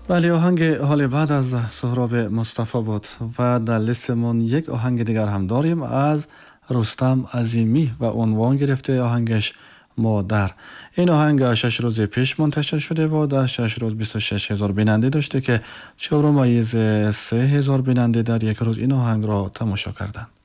بله، آهنگ حال بعد از سهراب مصطفی بود و در لیستمون یک آهنگ دیگر هم داریم از رستم عظیمی و عنوان گرفته آهنگش مادر. این آهنگ 6 روز پیش منتشر شده و در 6 روز 26,000 بیننده داشته که 4 ممیز 3,000 بیننده در یک روز این آهنگ را تماشا کردند.